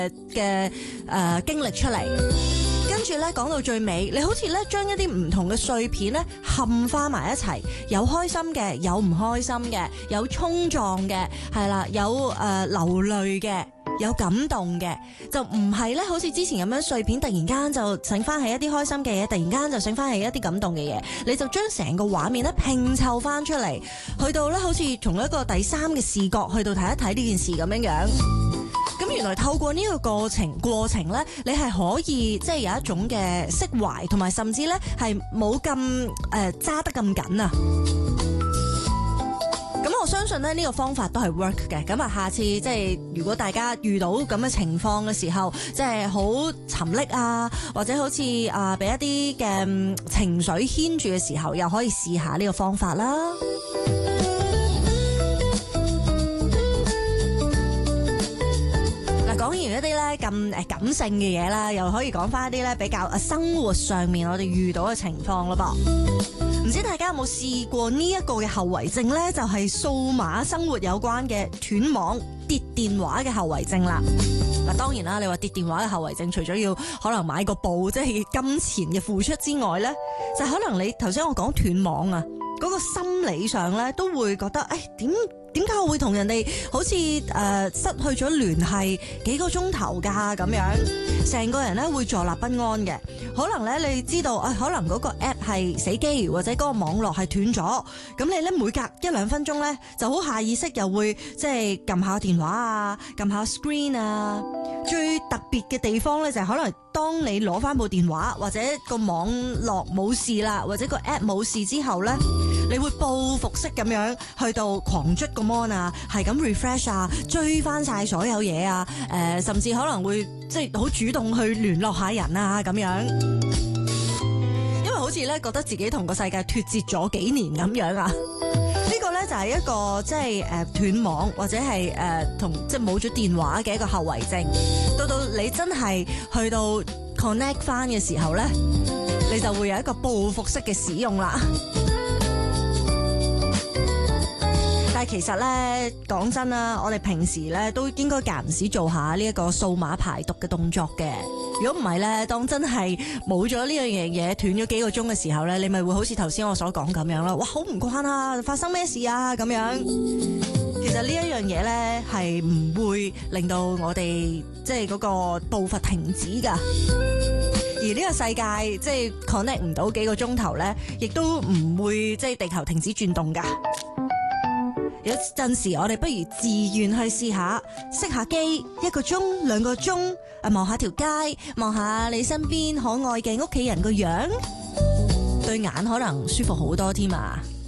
嘅經歷出嚟。跟住咧講到最尾，你好似咧將一啲唔同嘅碎片咧冚翻埋一齊，有開心嘅，有唔開心嘅，有衝撞嘅，係啦，有流淚嘅，有感動嘅，就唔係咧好似之前咁樣碎片，突然間就醒翻起一啲開心嘅嘢，突然間就醒翻起一啲感動嘅嘢，你就將成個畫面咧拼湊翻出嚟，去到咧好似從一個第三嘅視角去到睇一睇呢件事咁樣樣。咁原來透過呢個過程咧，你係可以即係有一種嘅釋懷，同埋甚至咧係冇咁揸得咁緊啊！咁我相信咧呢個方法都係 work 嘅。咁啊，下次即係如果大家遇到咁嘅情況嘅時候，即係好沉溺啊，或者好似俾一啲嘅情緒牽住嘅時候，又可以試下呢個方法啦。講完一啲咧咁感性嘅嘢啦，又可以講翻一啲咧比較生活上面我哋遇到嘅情況咯噃。唔知大家有冇試過呢一個嘅後遺症呢？就係數碼生活有關嘅斷網、跌電話嘅後遺症啦。嗱，當然啦，你話跌電話嘅後遺症，除咗要可能買個部，即係金錢嘅付出之外呢，就可能你頭先我講斷網啊，嗰個心理上呢，都會覺得誒點解我會同人哋好似失去咗聯繫幾個鐘頭㗎咁樣，成個人咧會坐立不安嘅。可能咧你知道可能嗰個 app 係死機，或者嗰個網絡係斷咗，咁你咧每隔1-2分鐘咧就好下意識又會即係撳下電話啊，撳下 screen 啊。最特別嘅地方咧就係可能當你攞翻部電話或者個網絡冇事啦，或者個 app 冇事之後咧，你會報復式咁樣去到狂捽個 mon 啊，係咁 refresh 啊，追翻晒所有嘢啊，甚至可能會即係好主動去聯絡下人啊咁樣，因為好似咧覺得自己同個世界脫節咗幾年咁樣啊。呢個咧就係一個即係斷網或者係同即係冇咗電話嘅一個後遺症。到你真係去到 connect 翻嘅時候咧，你就會有一個報復式嘅使用啦。但係其實咧，講真啦，我哋平時咧都應該間唔時做下呢一個數碼排毒嘅動作嘅。如果唔係咧，當真係冇咗呢樣嘢斷咗幾個鐘嘅時候咧，你咪會好似頭先我所講咁樣啦。哇，好唔慣啊！發生咩事啊？咁樣。其實呢一樣嘢咧係唔會令到我哋即係嗰個步伐停止噶。而呢個世界即係 connect 唔到幾個鐘頭咧，亦都唔會即係地球停止轉動噶。有陣時我哋不如自願去試下熄下機1個鐘2個鐘，望下條街，望下你身邊可愛嘅屋企人個樣，對眼可能舒服好多添啊！